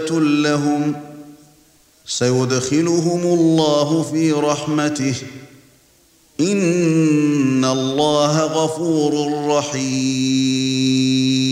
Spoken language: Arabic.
مثوبة لهم سيدخلهم الله في رحمته إن الله غفور رحيم